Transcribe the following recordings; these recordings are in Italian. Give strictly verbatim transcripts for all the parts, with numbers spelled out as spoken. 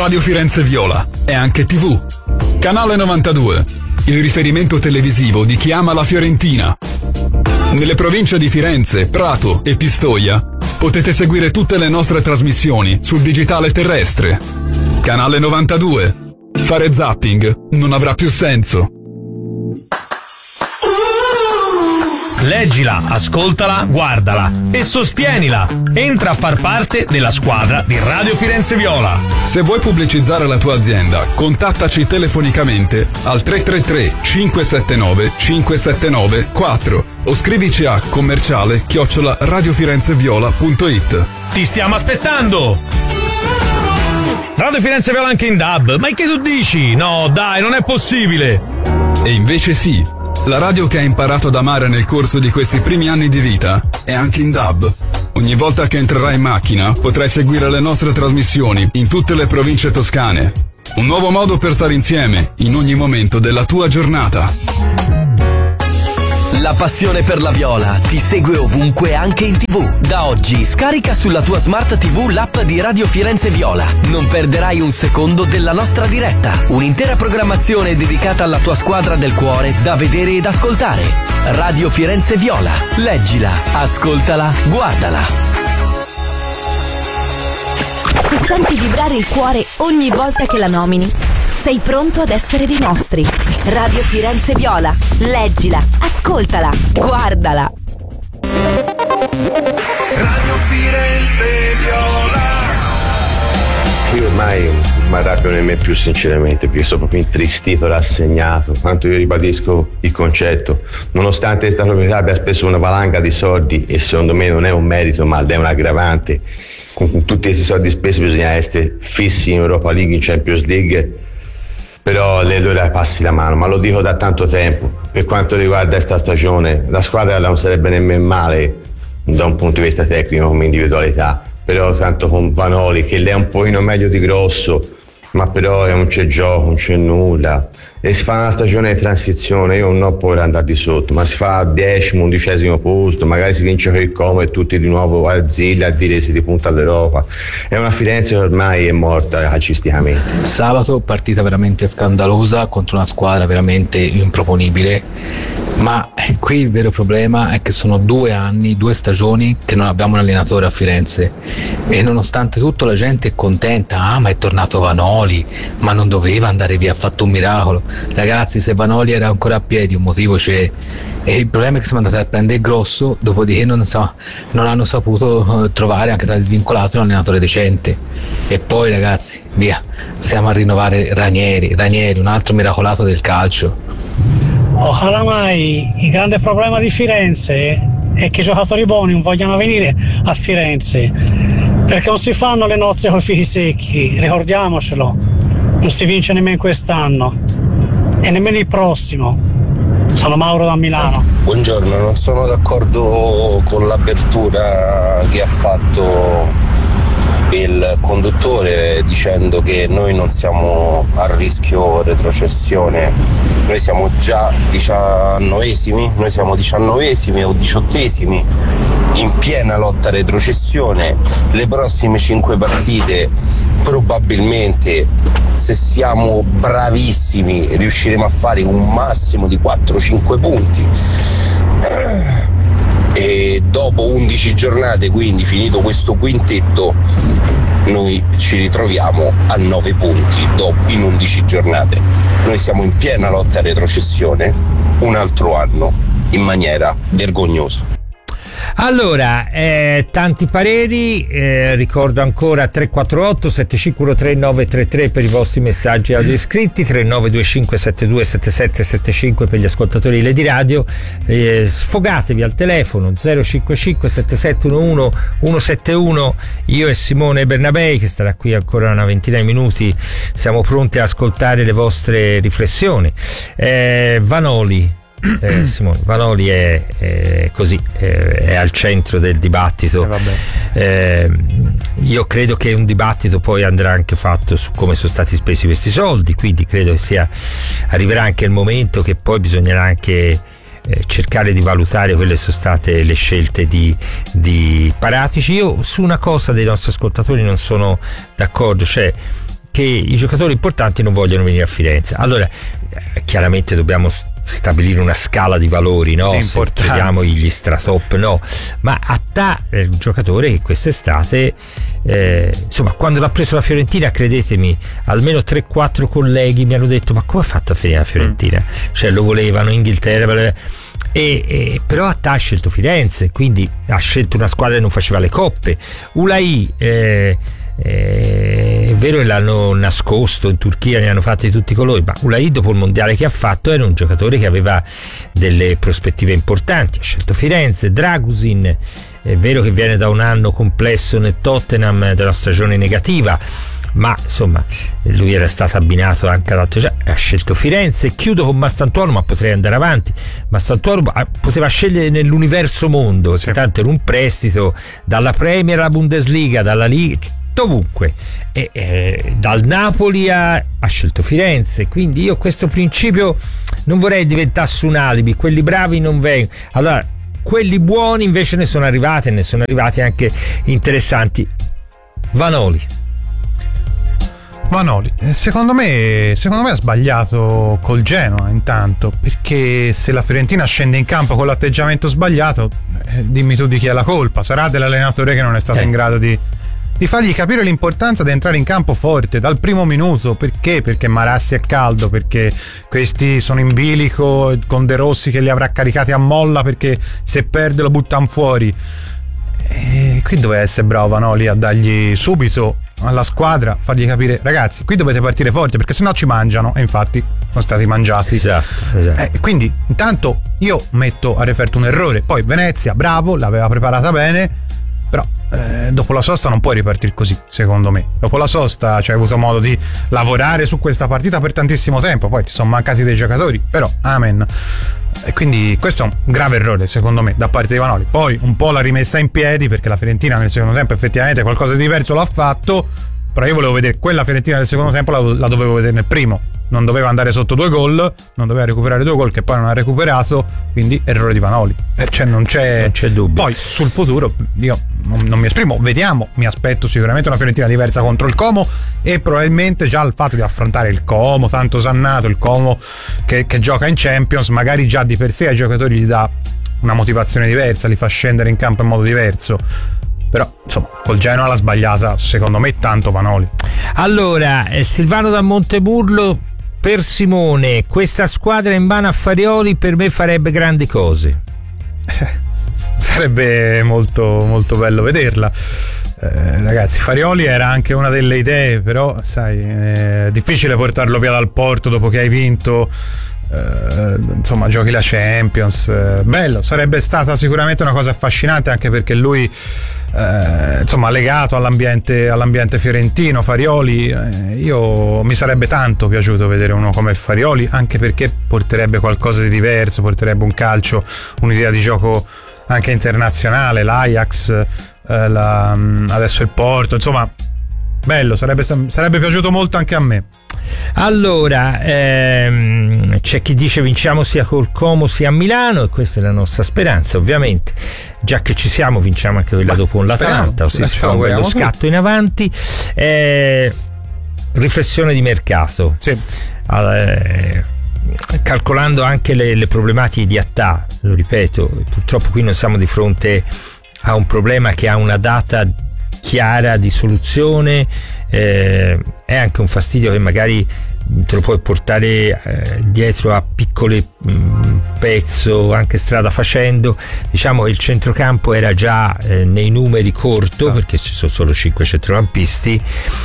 Radio Firenze Viola è anche tivù. Canale novantadue, il riferimento televisivo di chi ama la Fiorentina. Nelle province di Firenze, Prato e Pistoia potete seguire tutte le nostre trasmissioni sul digitale terrestre. Canale novantadue. Fare zapping non avrà più senso. Leggila, ascoltala, guardala e sostienila. Entra a far parte della squadra di Radio Firenze Viola. Se vuoi pubblicizzare la tua azienda, contattaci telefonicamente al tre tre tre cinque sette nove cinque sette nove quattro o scrivici a commerciale chiocciola radiofirenzeviola punto it. Ti stiamo aspettando! Radio Firenze Viola anche in D A B, ma che tu dici? No, dai, non è possibile! E invece sì. La radio che hai imparato ad amare nel corso di questi primi anni di vita è anche in D A B. Ogni volta che entrerai in macchina potrai seguire le nostre trasmissioni in tutte le province toscane. Un nuovo modo per stare insieme in ogni momento della tua giornata. La passione per la viola ti segue ovunque, anche in tivù. Da oggi scarica sulla tua smart tivù l'app di Radio Firenze Viola. Non perderai un secondo della nostra diretta. Un'intera programmazione dedicata alla tua squadra del cuore da vedere ed ascoltare. Radio Firenze Viola. Leggila, ascoltala, guardala. Se senti vibrare il cuore ogni volta che la nomini, sei pronto ad essere dei nostri. Radio Firenze Viola. Leggila, ascoltala, guardala. Radio Firenze Viola. Io ormai mi arrabbio nemmeno più, sinceramente, perché sono proprio intristito, rassegnato. Quanto io ribadisco il concetto, nonostante questa proprietà abbia speso una valanga di soldi, e secondo me non è un merito ma è un aggravante, con tutti questi soldi spesi bisogna essere fissi in Europa League, in Champions League. Però le allora passi la mano, ma lo dico da tanto tempo. Per quanto riguarda questa stagione, la squadra non sarebbe nemmeno male da un punto di vista tecnico come individualità, però tanto con Vanoli, che lei è un pochino meglio di Grosso, ma però non c'è gioco, non c'è nulla, e si fa una stagione di transizione. Io non ho paura di andare di sotto, ma si fa decimo, undicesimo posto, magari si vince con il Como e tutti di nuovo a Zilla a dire si ripunta all'Europa. È una Firenze che ormai è morta calcisticamente. Sabato partita veramente scandalosa contro una squadra veramente improponibile, ma qui il vero problema è che sono due anni, due stagioni che non abbiamo un allenatore a Firenze, e nonostante tutto la gente è contenta. Ah, ma è tornato Vanoli, ma non doveva andare via, ha fatto un miracolo. Ragazzi, se Vanoli era ancora a piedi un motivo c'è, e il problema è che siamo andati a prendere Grosso, dopodiché non, so, non hanno saputo trovare, anche tra svincolato, un allenatore decente. E poi ragazzi, via, stiamo a rinnovare Ranieri, Ranieri, un altro miracolato del calcio. Ojalá mai. Il grande problema di Firenze è che i giocatori buoni non vogliono venire a Firenze, perché non si fanno le nozze con i fichi secchi, ricordiamocelo. Non si vince nemmeno quest'anno e nemmeno il prossimo. Sono Mauro da Milano. Buongiorno, non sono d'accordo con l'apertura che ha fatto il conduttore dicendo che noi non siamo a rischio retrocessione. Noi siamo già diciannovesimi, noi siamo diciannovesimi o diciottesimi in piena lotta a retrocessione. Le prossime cinque partite probabilmente, se siamo bravissimi, riusciremo a fare un massimo di quattro cinque punti, e dopo undici giornate, quindi finito questo quintetto, noi ci ritroviamo a nove punti in undici giornate. Noi siamo in piena lotta a retrocessione un altro anno in maniera vergognosa. Allora, eh, tanti pareri, eh, ricordo ancora tre quattro otto sette cinque uno tre nove tre tre per i vostri messaggi audio iscritti, tre nove due cinque sette due sette sette sette cinque per gli ascoltatori di Lady Radio. Eh, sfogatevi al telefono zero cinque cinque sette sette uno uno uno sette uno. Io e Simone Bernabei, che starà qui ancora una ventina di minuti, siamo pronti a ascoltare le vostre riflessioni. eh, Vanoli Eh, Simone Vanoli è, è così, è, è al centro del dibattito. eh, eh, io credo che un dibattito poi andrà anche fatto su come sono stati spesi questi soldi, quindi credo che sia arriverà anche il momento che poi bisognerà anche eh, cercare di valutare quelle sono state le scelte di, di Paratici. Io su una cosa dei nostri ascoltatori non sono d'accordo, cioè che i giocatori importanti non vogliono venire a Firenze. Allora chiaramente dobbiamo stabilire una scala di valori, no? Se crediamo gli stratop, no, ma a ta è un giocatore che quest'estate eh, insomma, quando l'ha preso la Fiorentina, credetemi, almeno tre quattro colleghi mi hanno detto: ma come ha fatto a finire la Fiorentina? Mm. Cioè lo volevano in Inghilterra, voleva... E, e, però a ta ha scelto Firenze, quindi ha scelto una squadra che non faceva le coppe. Ulai eh, Eh, è vero che l'hanno nascosto in Turchia, ne hanno fatti di tutti i colori, ma Ulai dopo il mondiale che ha fatto era un giocatore che aveva delle prospettive importanti. Ha scelto Firenze. Dragusin è vero che viene da un anno complesso nel Tottenham, della stagione negativa, ma insomma lui era stato abbinato anche ad altri, cioè, ha scelto Firenze. Chiudo con Mastantuono, ma potrei andare avanti. Mastantuono poteva scegliere nell'universo mondo, perché sì, tanto era un prestito dalla Premier alla Bundesliga, dalla Liga, ovunque, e, e, dal Napoli ha, ha scelto Firenze. Quindi io questo principio non vorrei diventasse un alibi, quelli bravi non vengono, allora quelli buoni invece ne sono arrivati, e ne sono arrivati anche interessanti. Vanoli Vanoli secondo me secondo me ha sbagliato col Genoa, intanto, perché se la Fiorentina scende in campo con l'atteggiamento sbagliato, eh, dimmi tu di chi è la colpa. Sarà dell'allenatore che non è stato eh. in grado di di fargli capire l'importanza di entrare in campo forte dal primo minuto. Perché? Perché Marassi è caldo, perché questi sono in bilico con De Rossi che li avrà caricati a molla, perché se perde lo buttano fuori. E qui doveva essere bravo Vanoli a dargli subito alla squadra, fargli capire: ragazzi, qui dovete partire forte perché sennò ci mangiano. E infatti sono stati mangiati. Esatto, esatto. Eh, quindi intanto io metto a referto un errore. Poi Venezia, bravo, l'aveva preparata bene, però eh, dopo la sosta non puoi ripartire così, secondo me. Dopo la sosta ci hai avuto modo di lavorare su questa partita per tantissimo tempo, poi ti sono mancati dei giocatori, però amen. E quindi questo è un grave errore, secondo me, da parte di Vanoli. Poi un po' l'ha rimessa in piedi, perché la Fiorentina nel secondo tempo effettivamente qualcosa di diverso l'ha fatto, però io volevo vedere quella Fiorentina del secondo tempo, la, la dovevo vedere nel primo. Non doveva andare sotto due gol, non doveva recuperare due gol che poi non ha recuperato, quindi errore di Vanoli. Eh, cioè non c'è, non c'è dubbio. Poi sul futuro io non, non mi esprimo, vediamo, mi aspetto sicuramente una Fiorentina diversa contro il Como, e probabilmente già il fatto di affrontare il Como tanto osannato, il Como che, che gioca in Champions, magari già di per sé ai giocatori gli dà una motivazione diversa, li fa scendere in campo in modo diverso. Però insomma col Genoa l'ha sbagliata secondo me tanto Vanoli. Allora eh, Silvano da Monteburlo: per Simone, questa squadra in mano a Farioli per me farebbe grandi cose. Eh, sarebbe molto molto bello vederla. Eh, ragazzi, Farioli era anche una delle idee, però sai, è difficile portarlo via dal Porto dopo che hai vinto. Uh, insomma, giochi la Champions, uh, bello, sarebbe stata sicuramente una cosa affascinante, anche perché lui uh, insomma legato all'ambiente, all'ambiente fiorentino. Farioli, uh, io mi sarebbe tanto piaciuto vedere uno come Farioli, anche perché porterebbe qualcosa di diverso, porterebbe un calcio, un'idea di gioco anche internazionale, l'Ajax, uh, la, um, adesso il Porto, insomma bello, sarebbe, sarebbe piaciuto molto anche a me. Allora ehm, c'è chi dice vinciamo sia col Como sia a Milano, e questa è la nostra speranza, ovviamente, già che ci siamo vinciamo anche quella dopo con l'Atalanta, o si fa un bello scatto in avanti. eh, riflessione di mercato, sì. allora, eh, calcolando anche le, le problematiche di Attà, lo ripeto, purtroppo qui non siamo di fronte a un problema che ha una data chiara di soluzione. Eh, è anche un fastidio che magari te lo puoi portare eh, dietro a piccole mh, pezzo, anche strada facendo. Diciamo che il centrocampo era già eh, nei numeri corto, sì, perché ci sono solo cinque centrocampisti,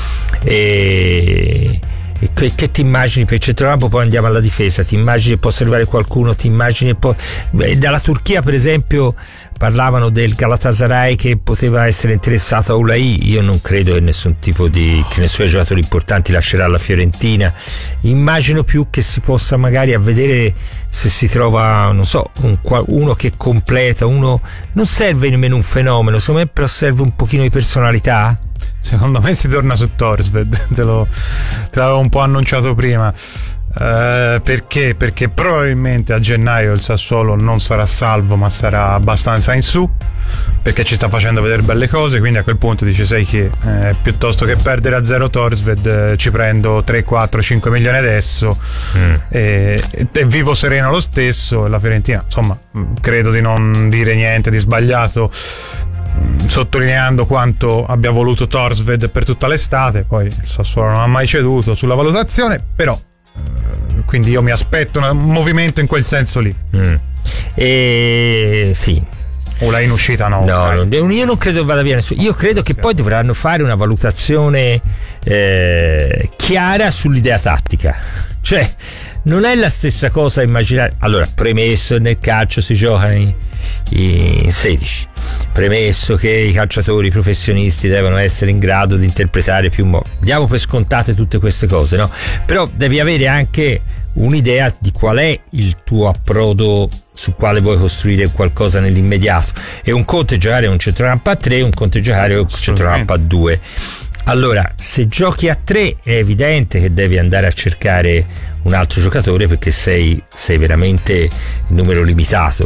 e E che, che ti immagini per il centrocampo? Poi andiamo alla difesa, ti immagini che possa arrivare qualcuno, ti immagini poi beh, dalla Turchia per esempio parlavano del Galatasaray che poteva essere interessato a Ulai. Io non credo che nessun tipo di che nessun giocatore importanti lascerà la Fiorentina. Immagino più che si possa magari a vedere se si trova, non so, un, uno che completa, uno non serve nemmeno un fenomeno, secondo me, però serve un pochino di personalità. Secondo me si torna su Torsved, te, lo, te l'avevo un po' annunciato prima. Uh, perché? Perché probabilmente a gennaio il Sassuolo non sarà salvo, ma sarà abbastanza in su, perché ci sta facendo vedere belle cose, quindi a quel punto dice: sai che eh, piuttosto che perdere a zero Torvsved eh, ci prendo tre, quattro, cinque milioni adesso mm. e, e vivo sereno lo stesso. La Fiorentina, insomma, credo di non dire niente di sbagliato, sottolineando quanto abbia voluto Torvsved per tutta l'estate. Poi il Sassuolo non ha mai ceduto sulla valutazione, però quindi io mi aspetto un movimento in quel senso lì. Mm. E sì. O l'hai in uscita? No, no, non, io non credo vada via nessuno. Io credo che poi dovranno fare una valutazione eh, chiara sull'idea tattica. Cioè, non è la stessa cosa immaginare. Allora, premesso nel calcio si gioca in, in sedici. Premesso che i calciatori professionisti devono essere in grado di interpretare più modi. Diamo per scontate tutte queste cose, no? Però devi avere anche un'idea di qual è il tuo approdo su quale vuoi costruire qualcosa nell'immediato. E un conto è giocare un centrocampo a tre, un conto è giocare un centrocampo a due. Allora, se giochi a tre è evidente che devi andare a cercare un altro giocatore, perché sei, sei veramente in numero limitato.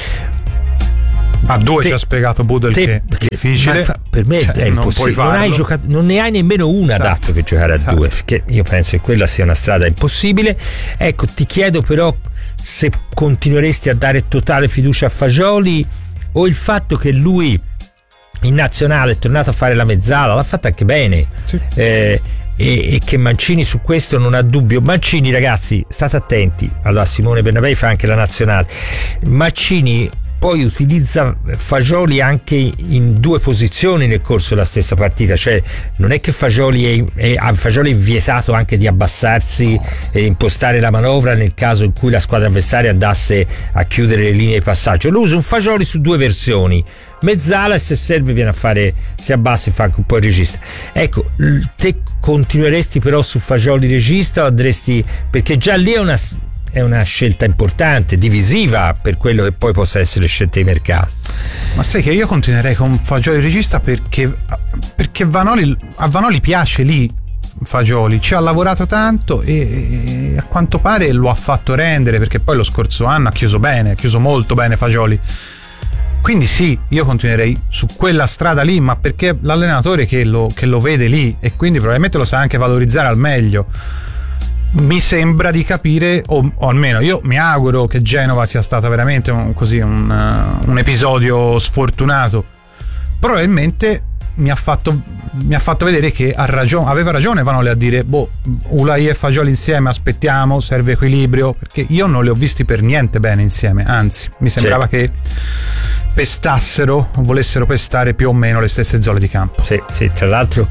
A due te, ci ha spiegato Budel te, che è difficile. Fa, per me cioè, è impossibile. Non, non, hai giocato, non ne hai nemmeno una esatto, adatto per giocare a esatto. due. Che io penso che quella sia una strada impossibile. Ecco, ti chiedo però se continueresti a dare totale fiducia a Fagioli, o il fatto che lui in nazionale è tornato a fare la mezzala, l'ha fatta anche bene. Sì. Eh, E, e che Mancini su questo non ha dubbio. Mancini, ragazzi, state attenti. Allora, Simone Bernabei fa anche la nazionale. Mancini poi utilizza Fagioli anche in due posizioni nel corso della stessa partita, cioè non è che Fagioli è, è, Fagioli è vietato anche di abbassarsi e impostare la manovra nel caso in cui la squadra avversaria andasse a chiudere le linee di passaggio. Lui usa un Fagioli su due versioni, mezzala, e se serve viene a fare, si abbassa e fa anche un po' il regista. Ecco, te continueresti però su Fagioli regista o andresti, perché già lì è una è una scelta importante, divisiva per quello che poi possa essere scelte di mercato. Ma sai che io continuerei con Fagioli regista, perché perché Vanoli, a Vanoli piace lì Fagioli, ci ha lavorato tanto e, e a quanto pare lo ha fatto rendere, perché poi lo scorso anno ha chiuso bene, ha chiuso molto bene Fagioli. Quindi sì, io continuerei su quella strada lì, ma perché l'allenatore che lo, che lo vede lì, e quindi probabilmente lo sa anche valorizzare al meglio. Mi sembra di capire, o, o almeno io mi auguro che Genova sia stata veramente un, così un, uh, un episodio sfortunato. Probabilmente mi ha fatto mi ha fatto vedere che ha ragione, aveva ragione Vanoli a dire: boh, Ulai e Fagioli insieme, aspettiamo, serve equilibrio, perché io non li ho visti per niente bene insieme, anzi mi sembrava sì. che pestassero, volessero pestare più o meno le stesse zone di campo. Sì, sì, tra l'altro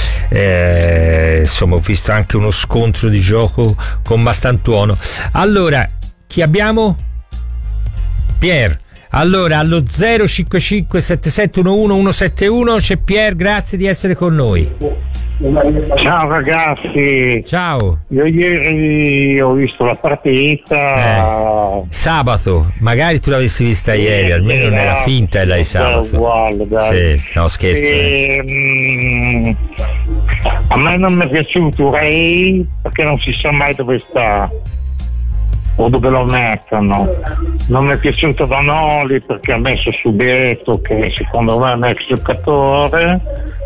eh, insomma ho visto anche uno scontro di gioco con Mastantuono. Allora, chi abbiamo? Pier. Allora, allo zero cinque cinque sette sette uno uno uno sette uno c'è Pier, grazie di essere con noi. Ciao ragazzi. Ciao. Io ieri ho visto la partita. Eh, sabato, magari tu l'avessi vista eh, ieri, almeno eh, non era finta e l'hai sabato. Uguale, dai. Sì, no scherzo. E, eh. mh, a me non mi è piaciuto Ray, perché non si sa mai dove sta o dove lo mettono. Non mi è piaciuto Vanoli perché ha messo Subetto, che secondo me è un ex giocatore,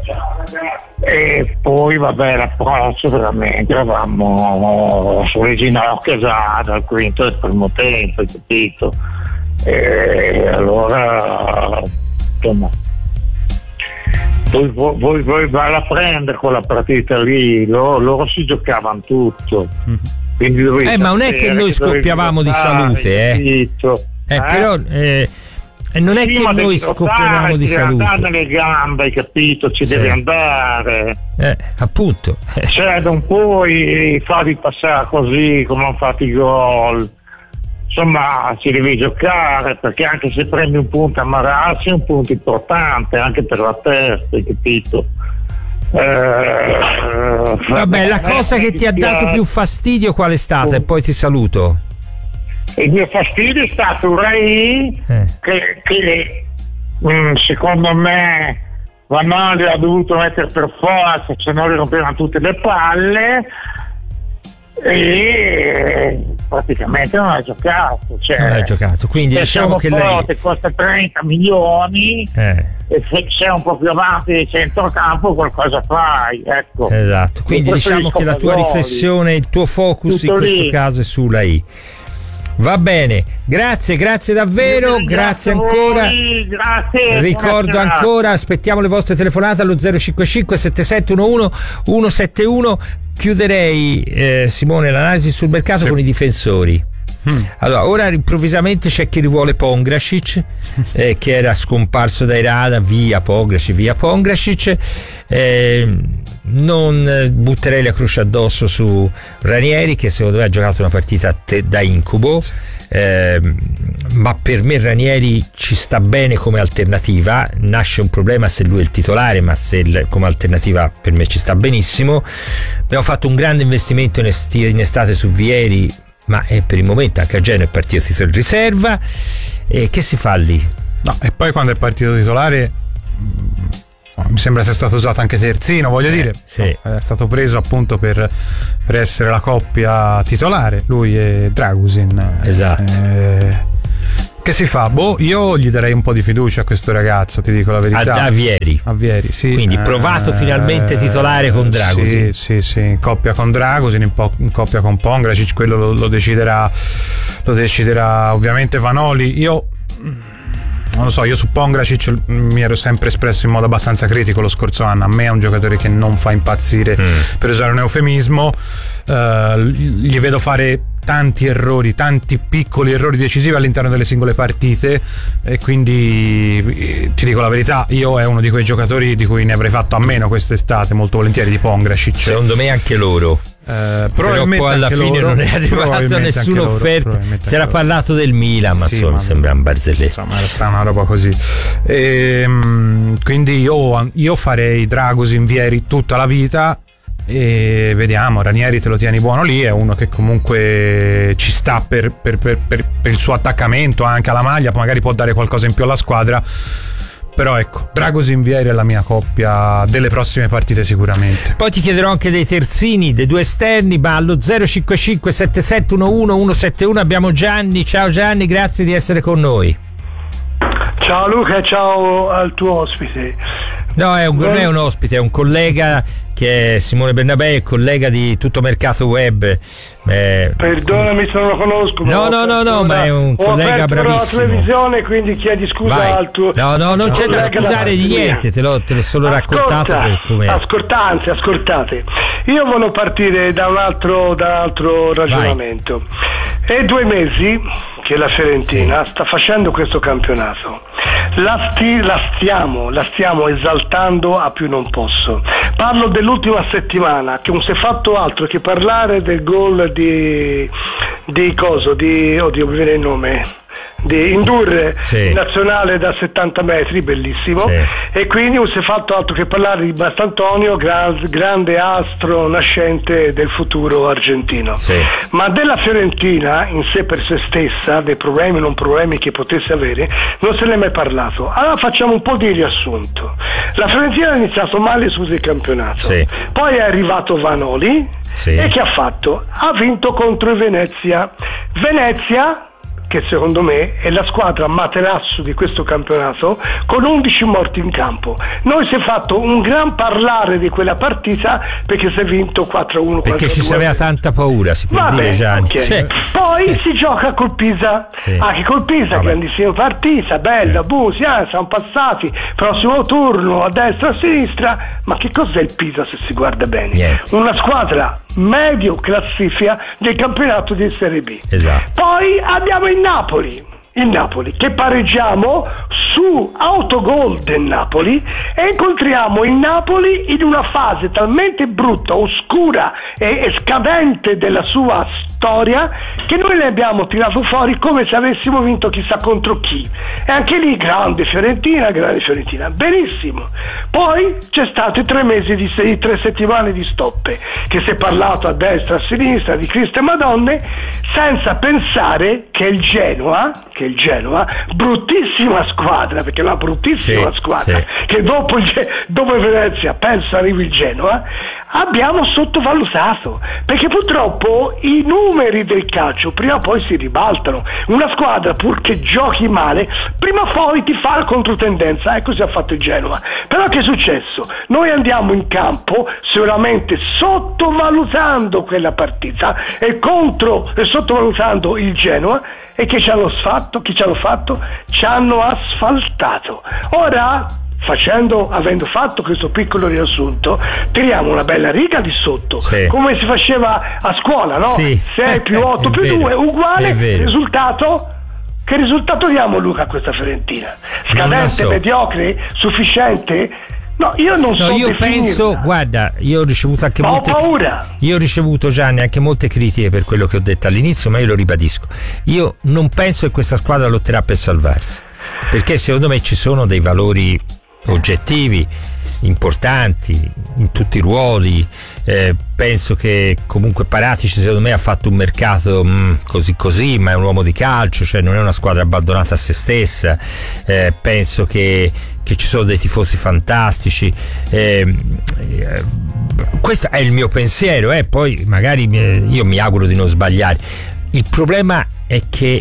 e poi vabbè l'approccio veramente eravamo sulle ginocchia già dal quinto del primo tempo, hai capito? E allora insomma voi, voi, voi vai a prendere quella partita lì, loro, loro si giocavano tutto. Mm-hmm. Eh, ma non è che noi scoppiavamo di salute, eh. eh, eh? Però eh, non è sì, che noi scoppiavamo di salute. Ci deve andare nelle gambe, hai capito? Ci sì. deve andare. Eh, appunto. Cioè, non puoi farli passare così come hanno fatto i gol. Insomma, ci devi giocare, perché anche se prendi un punto a Marassi è un punto importante anche per la testa, hai capito? Eh, vabbè, la cosa che ti ha dato più fastidio qual è stata? E poi ti saluto. Il mio fastidio è stato Rai, eh. che, che mh, secondo me Vanoli ha dovuto mettere per forza, se no gli rompevano tutte le palle, e praticamente non ha giocato, cioè, non ha giocato, quindi se diciamo che lei ti costa trenta milioni eh. e se sei un po' più avanti di centrocampo qualcosa fai, ecco. Esatto, quindi diciamo che la tua riflessione, il tuo focus tutto in questo lì. caso è sulla I. Va bene, grazie, grazie davvero, grazie ancora. Grazie. Ricordo ancora, aspettiamo le vostre telefonate allo zero cinque cinque sette sette uno uno uno sette uno. Chiuderei, eh, Simone, l'analisi sul mercato sì. con i difensori. Hmm. Allora, ora improvvisamente c'è chi rivuole Pongracic, eh, che era scomparso dai radar, via Pongracic, via Pongracic. Eh, non butterei la croce addosso su Ranieri, che secondo me ha giocato una partita te- da incubo, eh, ma per me Ranieri ci sta bene come alternativa. Nasce un problema se lui è il titolare, ma se il, come alternativa per me ci sta benissimo. Abbiamo fatto un grande investimento in, esti- in estate su Vieri, ma è per il momento anche a Genoa è partito titolo in riserva. E che si fa lì? No, e poi quando è partito titolare mi sembra sia stato usato anche terzino, voglio eh, dire sì. no, è stato preso appunto per, per essere la coppia titolare, lui e Dragusin. Esatto. eh, che si fa? Boh, io gli darei un po' di fiducia a questo ragazzo, ti dico la verità. A, a Vieri. A Vieri, sì. Quindi provato eh, finalmente titolare con Dragusin. Sì, sì, sì, in coppia con Dragusin, in, po- in coppia con Pongracic, quello lo, lo deciderà lo deciderà ovviamente Vanoli. Io non lo so, io su Pongracic mi ero sempre espresso in modo abbastanza critico lo scorso anno. A me è un giocatore che non fa impazzire, mm. per usare un eufemismo. Uh, gli vedo fare tanti errori, tanti piccoli errori decisivi all'interno delle singole partite, e quindi ti dico la verità, io è uno di quei giocatori di cui ne avrei fatto a meno quest'estate, molto volentieri, di Pongracic. Secondo me anche loro. Uh, però poi alla fine loro, non è arrivata nessuna offerta. Si era parlato del Milan, ma sì, insomma ma sembra un barzelletta, insomma era una roba così. E, quindi io, io farei Dragusin, Vieri tutta la vita e vediamo. Ranieri te lo tieni buono lì, è uno che comunque ci sta per, per, per, per, per il suo attaccamento anche alla maglia, magari può dare qualcosa in più alla squadra. Però ecco, Dragusin, Vieri è la mia coppia delle prossime partite sicuramente. Poi ti chiederò anche dei terzini, dei due esterni, ma allo zero cinque cinque sette sette uno uno uno sette uno abbiamo Gianni. Ciao Gianni, grazie di essere con noi. Ciao Luca, ciao al tuo ospite. No, è un, non è un ospite, è un collega che è Simone Bernabé, collega di Tutto Mercato Web. Eh, Perdonami se non lo conosco. No, no, no, no, ma è un collega bravissimo. Ho la televisione, quindi chiedi scusa Vai. al tuo. No, no, non c'è da scusare di niente, te l'ho, te l'ho solo Ascolta, raccontato per come. Ascoltanze, ascoltate. Io volevo partire da un altro, da un altro ragionamento. Vai. È due mesi che la Fiorentina sì. sta facendo questo campionato. La, sti, la stiamo, la stiamo esaltando a più non posso. Parlo dell'ultima settimana, che non si è fatto altro che parlare del gol di di coso, di oddio mi viene il nome, di Indurre, sì. nazionale da settanta metri, bellissimo, sì. e quindi non si è fatto altro che parlare di Bastantonio, gran, grande astro nascente del futuro argentino, sì. ma della Fiorentina in sé per se stessa, dei problemi o non problemi che potesse avere, non se ne è mai parlato. Allora facciamo un po' di riassunto. La Fiorentina ha iniziato male sul campionato, sì. poi è arrivato Vanoli, sì. e che ha fatto? Ha vinto contro il Venezia. Venezia che secondo me è la squadra materasso di questo campionato, con undici morti in campo. Noi si è fatto un gran parlare di quella partita perché si è vinto quattro a uno. Perché ci si aveva tanta paura, si può Vabbè, dire, Gianni. Okay. Sì. Poi si gioca col Pisa, sì. anche col Pisa, Vabbè. grandissima partita, bella, busi, eh, siamo passati, prossimo turno, a destra, a sinistra, ma che cos'è il Pisa se si guarda bene? Niente. Una squadra medio classifica del campionato di Serie B. Esatto. Poi abbiamo il Napoli, il Napoli che pareggiamo su autogol del Napoli e incontriamo il Napoli in una fase talmente brutta, oscura e, e scadente della sua storia che noi ne abbiamo tirato fuori come se avessimo vinto chissà contro chi. E anche lì grande Fiorentina, grande Fiorentina, benissimo. Poi c'è stato tre mesi di sei, tre settimane di stoppe, che si è parlato a destra, a sinistra di Cristo e Madonne, senza pensare che il Genoa, che il Genoa, bruttissima squadra, perché è una bruttissima sì, squadra, sì. che dopo, il, dopo Venezia penso arrivi il Genoa, abbiamo sottovalutato, perché purtroppo i numeri del calcio prima o poi si ribaltano. Una squadra, pur che giochi male, prima o poi ti fa la controtendenza, e così ha fatto il Genoa. Però che è successo? Noi andiamo in campo sicuramente sottovalutando quella partita e contro e sottovalutando il Genoa, e che ci hanno fatto? Che ci hanno fatto? Ci hanno asfaltato. Ora, facendo, avendo fatto questo piccolo riassunto, tiriamo una bella riga di sotto, sì, come si faceva a scuola, no? Sì. sei più otto più due uguale risultato. Che risultato diamo, Luca, a questa Fiorentina? Scadente, so. mediocre, sufficiente? No, io non no, so io definirla. penso, guarda, io ho ricevuto anche ho molte paura. Io ho ricevuto, Gianni, anche molte critiche per quello che ho detto all'inizio, ma io lo ribadisco. Io non penso che questa squadra lotterà per salvarsi, perché secondo me ci sono dei valori oggettivi importanti in tutti i ruoli. Eh, penso che comunque Paratici secondo me ha fatto un mercato mh, così così, ma è un uomo di calcio, cioè non è una squadra abbandonata a se stessa. Eh, penso che, che ci sono dei tifosi fantastici. Eh, eh, questo è il mio pensiero, eh. Poi magari eh, io mi auguro di non sbagliare. Il problema è che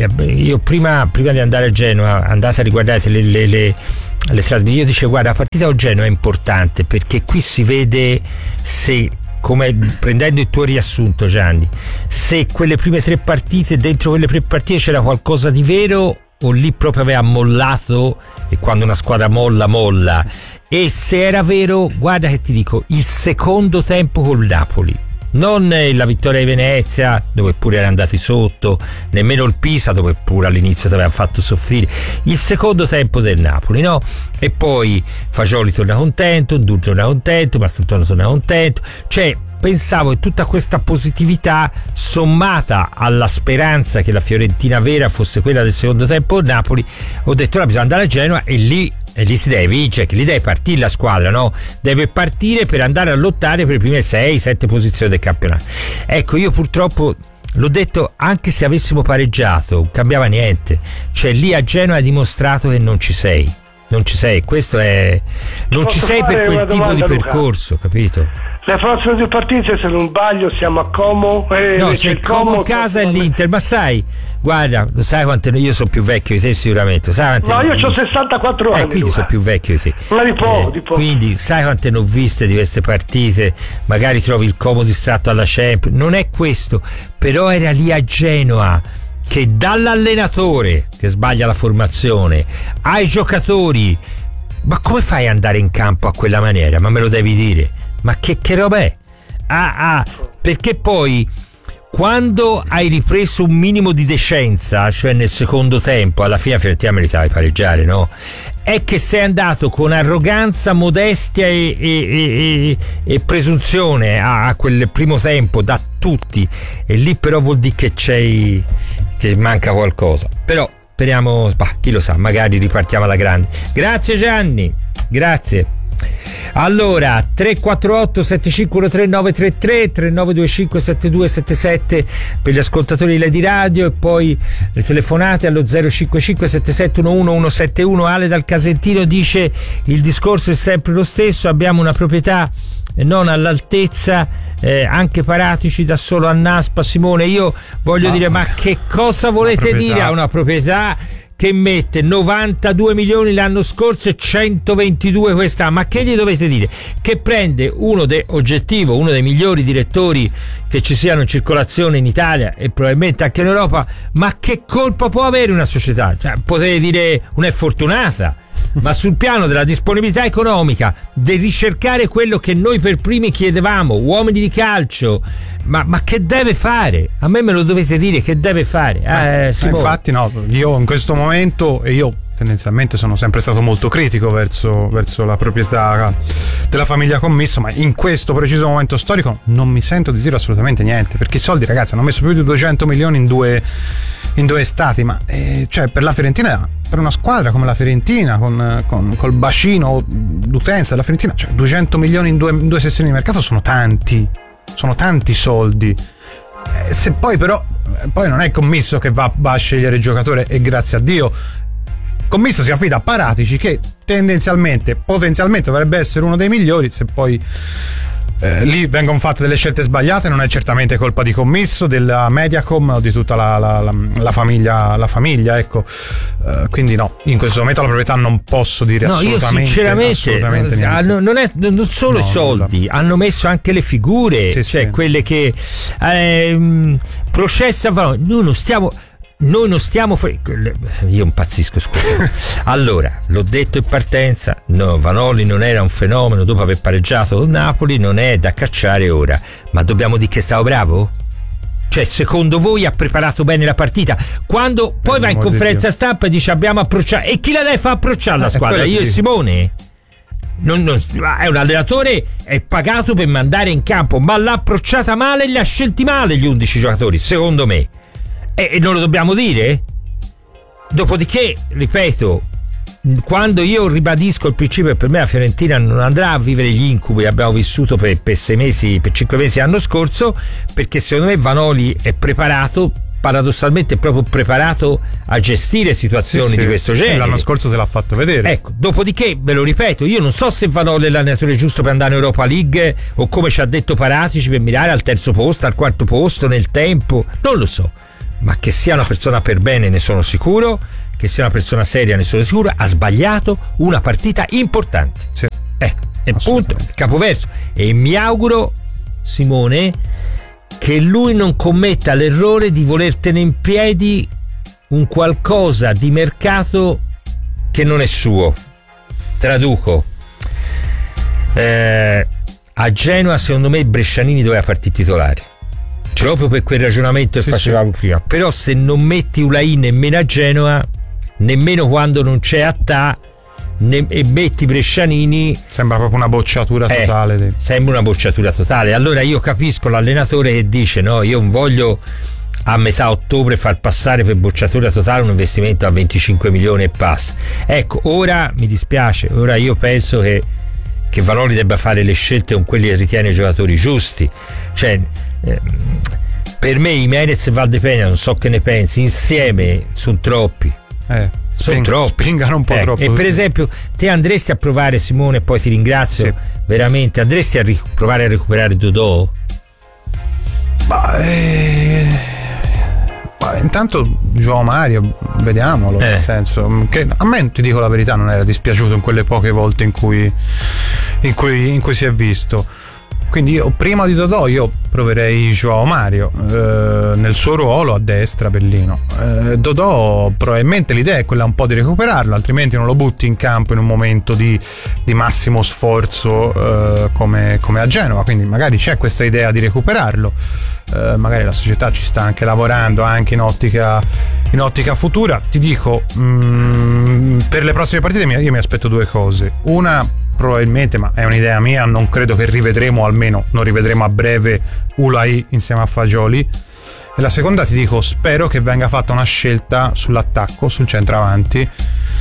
io prima, prima di andare a Genova, andate a riguardare le, le, le le trasmissioni, io dicevo guarda, la partita con Genoa è importante perché qui si vede se, come prendendo il tuo riassunto, Gianni, se quelle prime tre partite, dentro quelle tre partite c'era qualcosa di vero o lì proprio aveva mollato, e quando una squadra molla molla. E se era vero, guarda che ti dico, il secondo tempo col Napoli, non la vittoria di Venezia dove pure era andati sotto, nemmeno il Pisa dove pure all'inizio ti aveva fatto soffrire, il secondo tempo del Napoli, no? E poi Fagioli torna contento, Ndur torna contento, Mastantuono torna contento, cioè pensavo che tutta questa positività sommata alla speranza che la Fiorentina vera fosse quella del secondo tempo del Napoli, ho detto ora bisogna andare a Genova e lì E lì si deve vincere, che lì deve partire la squadra, no? Deve partire per andare a lottare per le prime sei sette posizioni del campionato. Ecco, io purtroppo l'ho detto, anche se avessimo pareggiato non cambiava niente, cioè lì a Genova hai dimostrato che non ci sei, non ci sei, questo è, non Posso ci sei per quel tipo domanda, di Luca? percorso, capito? Le prossime due partite, se non sbaglio, siamo a Como. Eh, No, c'è il Como a casa e l'Inter, ma sai, guarda, lo sai quante, io sono più vecchio di te sicuramente, sai quante No, io ne ho viste? sessantaquattro anni. Eh, quindi Luca. sono più vecchio di te. Ma di poco, Eh, di poco. Quindi sai quante ne ho viste di queste partite, magari trovi il Como distratto alla Champions, non è questo, però era lì a Genoa che dall'allenatore che sbaglia la formazione ai giocatori, ma come fai ad andare in campo a quella maniera? Ma me lo devi dire, ma che, che roba è? Ah, ah, perché poi quando hai ripreso un minimo di decenza, cioè nel secondo tempo, alla fine la Fiorentina meritava di pareggiare, no? È che sei andato con arroganza, modestia e, e, e, e presunzione a, a quel primo tempo da tutti, e lì però vuol dire che c'è, che manca qualcosa. Però speriamo, bah, chi lo sa, magari ripartiamo alla grande. Grazie Gianni, grazie. Allora, tre quattro otto sette cinque uno tre nove tre tre, tre nove due cinque sette due sette sette per gli ascoltatori di Lady Radio, e poi le telefonate allo zero cinque cinque sette sette uno uno uno sette uno. Ale dal Casentino dice: il discorso è sempre lo stesso, abbiamo una proprietà non all'altezza, eh, anche Paratici da solo a Naspa. Simone, io voglio ah, dire, ma che cosa volete dire a una proprietà che mette novantadue milioni l'anno scorso e centoventidue quest'anno? Ma che gli dovete dire? Che prende uno de oggettivo, uno dei migliori direttori che ci siano in circolazione in Italia e probabilmente anche in Europa. Ma che colpa può avere una società? Cioè, potete dire una è fortunata, ma sul piano della disponibilità economica, del ricercare quello che noi per primi chiedevamo, uomini di calcio, ma, ma che deve fare? A me me lo dovete dire, che deve fare? Eh, eh, infatti no, io in questo momento, e io tendenzialmente sono sempre stato molto critico verso, verso la proprietà della famiglia Commisso, ma in questo preciso momento storico non mi sento di dire assolutamente niente, perché i soldi, ragazzi, hanno messo più di duecento milioni in due in due estati, ma eh, cioè per la Fiorentina, per una squadra come la Fiorentina, con, con col bacino d'utenza della Fiorentina, cioè duecento milioni in due, in due sessioni di mercato sono tanti, sono tanti soldi. Eh, se poi però poi non è Commisso che va, va a scegliere il giocatore, e grazie a Dio Commisso si affida a Paratici, che tendenzialmente, potenzialmente dovrebbe essere uno dei migliori. Se poi Eh, lì vengono fatte delle scelte sbagliate, non è certamente colpa di Commisso, della Mediacom o di tutta la, la, la, la famiglia, la famiglia, ecco. Eh, quindi no, in questo momento la proprietà non posso dire no, assolutamente, io sinceramente assolutamente niente. Hanno, non, è, non solo no, i soldi, nulla. Hanno messo anche le figure, sì, cioè sì. quelle che eh, processa. Noi non stiamo Noi non stiamo fe- io impazzisco, scusa. Allora, l'ho detto in partenza, no, Vanoli non era un fenomeno dopo aver pareggiato con Napoli, non è da cacciare ora, ma dobbiamo dire che stava bravo? Cioè, secondo voi ha preparato bene la partita? Quando poi va in conferenza stampa e dice abbiamo approcciato, e chi la deve far approcciare la squadra? Io e Simone? Non, non, è un allenatore, è pagato per mandare in campo, ma l'ha approcciata male e li ha scelti male gli undici giocatori, secondo me. E non lo dobbiamo dire? Dopodiché, ripeto, quando io ribadisco il principio che per me la Fiorentina non andrà a vivere gli incubi che abbiamo vissuto per, per sei mesi, per cinque mesi l'anno scorso, perché secondo me Vanoli è preparato, paradossalmente è proprio preparato a gestire situazioni sì, sì. di questo genere. L'anno scorso te l'ha fatto vedere. Ecco, dopodiché, ve lo ripeto, io non so se Vanoli è l'allenatore giusto per andare in Europa League o, come ci ha detto Paratici, per mirare al terzo posto, al quarto posto nel tempo, non lo so. Ma che sia una persona per bene ne sono sicuro, che sia una persona seria ne sono sicuro, ha sbagliato una partita importante. Sì. Ecco, e punto, il capoverso. E mi auguro, Simone, che lui non commetta l'errore di voler tenere in piedi un qualcosa di mercato che non è suo. Traduco. Eh, a Genoa secondo me Brescianini doveva partire titolare. Proprio per quel ragionamento che sì, facevamo sì. prima. Però se non metti Ulai nemmeno a Genoa, nemmeno quando non c'è Attà, ne, e metti Brescianini, sembra proprio una bocciatura eh, totale. Sembra una bocciatura totale. Allora io capisco l'allenatore che dice no, io non voglio a metà ottobre far passare per bocciatura totale un investimento a venticinque milioni e passa. Ecco, ora mi dispiace, ora io penso che che Vanoli debba fare le scelte con quelli che ritiene i giocatori giusti. Cioè eh, per me Jimenez e Valdepena, non so che ne pensi, insieme sono troppi eh, sono sping- troppi spingano un po' eh, troppo. E per esempio te andresti a provare, Simone, poi ti ringrazio sì. veramente, andresti a ric- provare a recuperare Dodò? Ma eh... intanto João Mario vediamolo, eh. nel senso che a me, ti dico la verità, non era dispiaciuto in quelle poche volte in cui in cui, in cui si è visto. Quindi io prima di Dodò io proverei João Mario eh, nel suo ruolo a destra, Bellino. eh, Dodò probabilmente l'idea è quella un po' di recuperarlo, altrimenti non lo butti in campo in un momento di, di massimo sforzo eh, come, come a Genova, quindi magari c'è questa idea di recuperarlo. Eh, magari la società ci sta anche lavorando anche in ottica in ottica futura. Ti dico mh, per le prossime partite io mi aspetto due cose. Una, probabilmente, ma è un'idea mia, non credo che rivedremo, almeno non rivedremo a breve, Ulai insieme a Fagioli. E la seconda, ti dico, spero che venga fatta una scelta sull'attacco, sul centravanti,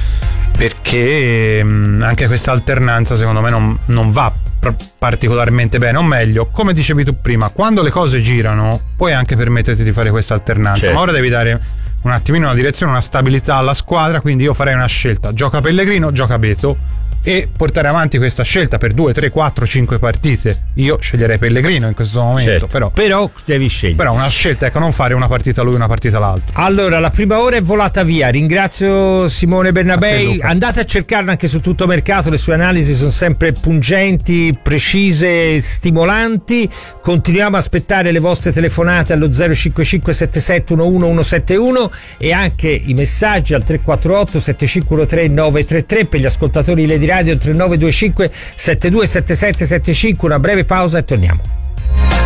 perché mh, anche questa alternanza secondo me non, non va pr- particolarmente bene, o meglio, come dicevi tu prima, quando le cose girano puoi anche permetterti di fare questa alternanza, certo. Ma ora devi dare un attimino una direzione, una stabilità alla squadra, quindi io farei una scelta: gioca Pellegrino, gioca Beto, e portare avanti questa scelta per due, tre, quattro, cinque partite. Io sceglierei Pellegrino in questo momento, certo. però, però devi scegliere. Però una scelta, ecco, non fare una partita lui, una partita l'altro. Allora, la prima ora è volata via. Ringrazio Simone Bernabei. A Andate a cercarlo anche su Tutto Mercato, le sue analisi sono sempre pungenti, precise, stimolanti. Continuiamo a aspettare le vostre telefonate allo zero cinque cinque sette sette uno uno uno sette uno e anche i messaggi al tre quattro otto sette cinque uno tre nove tre tre per gli ascoltatori di Lady Radio, il tre nove due cinque sette due sette sette sette cinque. Una breve pausa e torniamo.